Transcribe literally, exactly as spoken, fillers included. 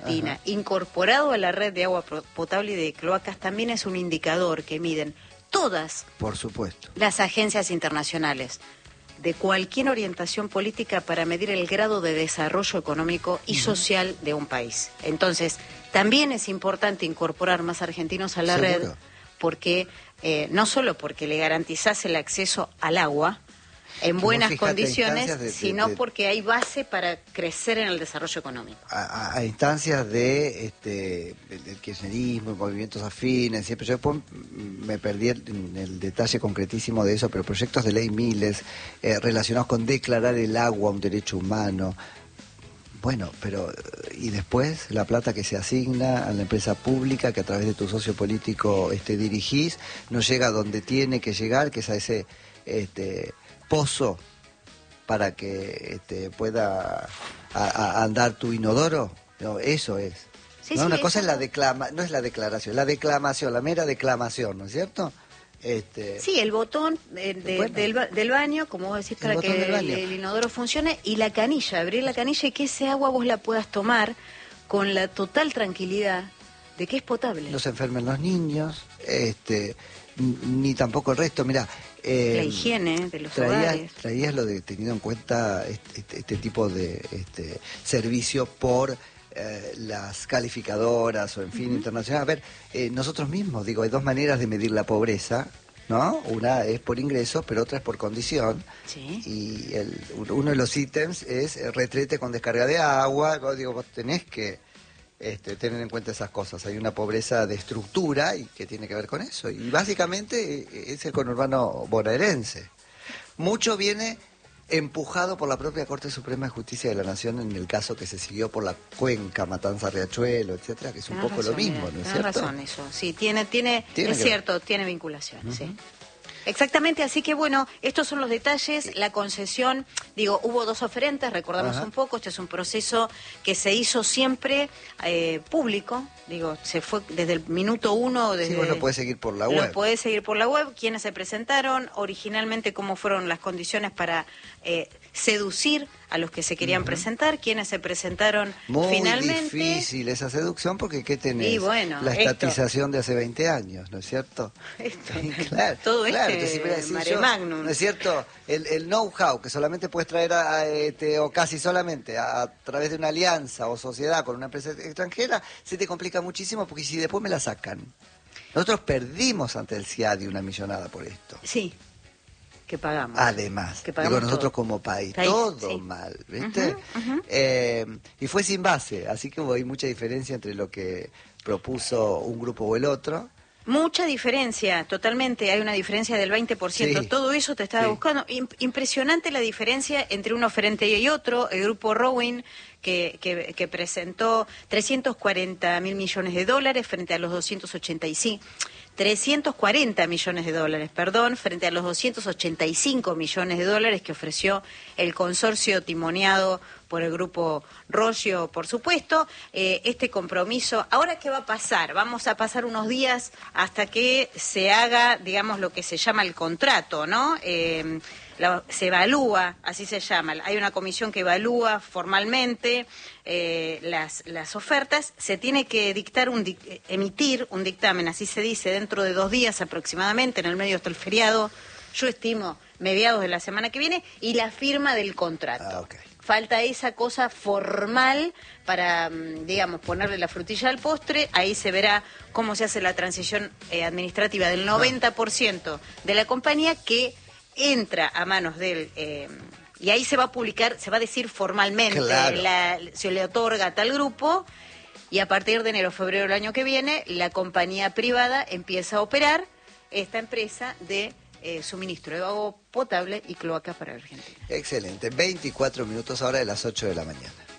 Argentina, Ajá. incorporado a la red de agua potable y de cloacas, también es un indicador que miden todas Por supuesto. las agencias internacionales de cualquier orientación política para medir el grado de desarrollo económico y uh-huh. social de un país. Entonces, también es importante incorporar más argentinos a la ¿Seguro? red, porque eh, no solo porque le garantizás el acceso al agua en Pero buenas fíjate, condiciones, de, de, sino de, porque hay base para crecer en el desarrollo económico. A, a, a instancias de este el, el kirchnerismo, movimientos afines, siempre yo después me perdí en el detalle concretísimo de eso, pero proyectos de ley miles eh, relacionados con declarar el agua un derecho humano. Bueno, pero y después la plata que se asigna a la empresa pública que a través de tu socio político este dirigís no llega a donde tiene que llegar, que es a ese este pozo para que este, pueda a, a andar tu inodoro. No, eso es. Sí, ¿no? sí, Una cosa eso... es la declama, no es la declaración, la declamación, la mera declamación, ¿no es cierto? Este... Sí, el botón de, de, bueno, del, del baño, como vos decís, para que el, el inodoro funcione, y la canilla, abrir la canilla y que ese agua vos la puedas tomar con la total tranquilidad de que es potable. No se enfermen los niños, este, ni tampoco el resto. Mira, eh, la higiene de los traías, hogares. Traías lo de teniendo en cuenta este, este, este tipo de este, servicio por eh, las calificadoras o en fin, uh-huh. internacional. A ver, eh, nosotros mismos, digo, hay dos maneras de medir la pobreza, ¿no? Una es por ingresos, pero otra es por condición. Sí. Y el, uno de los ítems es retrete con descarga de agua. Digo, vos tenés que Este, tener en cuenta esas cosas. Hay una pobreza de estructura y que tiene que ver con eso. Y básicamente es el conurbano bonaerense. Mucho viene empujado por la propia Corte Suprema de Justicia de la Nación en el caso que se siguió por la cuenca, Matanza, Riachuelo, etcétera, que es un tenés poco razón, lo mismo, mira, ¿no es tenés cierto? razón eso. Sí, tiene, tiene, ¿Tiene es cierto, ver? tiene vinculación, uh-huh. sí. Exactamente, así que bueno, estos son los detalles, la concesión, digo, hubo dos oferentes, recordamos Ajá. un poco, este es un proceso que se hizo siempre eh, público, digo, se fue desde el minuto uno. Desde, sí, vos lo podés seguir por la web. Lo podés seguir por la web, quiénes se presentaron, originalmente cómo fueron las condiciones para eh, seducir a los que se querían uh-huh. presentar, quiénes se presentaron Muy finalmente. Muy difícil esa seducción porque ¿qué tenés? Y bueno, la estatización esto. de hace veinte años, ¿no es cierto? Esto. claro, todo claro, este entonces, mare yo, magnum. ¿no es cierto? El, el know-how que solamente puedes traer, a, a, este, o casi solamente, a, a través de una alianza o sociedad con una empresa extranjera, se te complica muchísimo porque si después me la sacan. Nosotros perdimos ante el C I A D I una millonada por esto. Sí. Que pagamos. Además, que pagamos digo nosotros todo. como país, país todo sí. mal, ¿viste? Uh-huh, uh-huh. Eh, y fue sin base, así que hubo hay mucha diferencia entre lo que propuso un grupo o el otro. Mucha diferencia, totalmente, hay una diferencia del veinte por ciento, sí. todo eso te estaba sí. buscando. Impresionante la diferencia entre un oferente y otro, el grupo Rowing, que, que, que presentó trescientos cuarenta mil millones de dólares frente a los doscientos ochenta y cinco. trescientos cuarenta millones de dólares, perdón, frente a los doscientos ochenta y cinco millones de dólares que ofreció el consorcio timoneado por el grupo Roggio, por supuesto. Eh, este compromiso, ¿ahora qué va a pasar? Vamos a pasar unos días hasta que se haga, digamos, lo que se llama el contrato, ¿no? Eh, la, se evalúa, así se llama, hay una comisión que evalúa formalmente eh, las, las ofertas, se tiene que dictar un emitir un dictamen, así se dice, dentro de dos días aproximadamente, en el medio hasta el feriado, yo estimo mediados de la semana que viene, y la firma del contrato. Ah, okay. Falta esa cosa formal para, digamos, ponerle la frutilla al postre. Ahí se verá cómo se hace la transición eh, administrativa del noventa por ciento de la compañía que entra a manos del... Eh, y ahí se va a publicar, se va a decir formalmente, claro. la, se le otorga a tal grupo, y a partir de enero o febrero del año que viene, la compañía privada empieza a operar esta empresa de... Eh, suministro de agua potable y cloaca para Argentina. Excelente, veinticuatro minutos ahora de las ocho de la mañana.